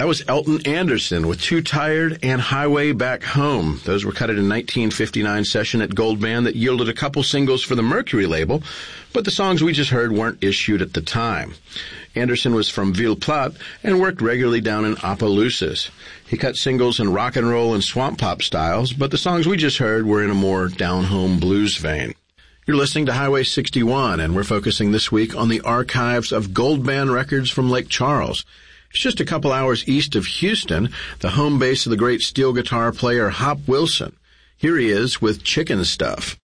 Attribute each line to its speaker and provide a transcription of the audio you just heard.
Speaker 1: That was Elton Anderson with Too Tired and Highway Back Home. Those were cut at a 1959 session at Gold Band that yielded a couple singles for the Mercury label, but the songs we just heard weren't issued at the time. Anderson was from Ville Platte and worked regularly down in Opelousas. He cut singles in rock and roll and swamp pop styles, but the songs we just heard were in a more down-home blues vein. You're listening to Highway 61, and we're focusing this week on the archives of Gold Band records from Lake Charles. It's just a couple hours east of Houston, the home base of the great steel guitar player Hop Wilson. Here he is with Chicken Stuff.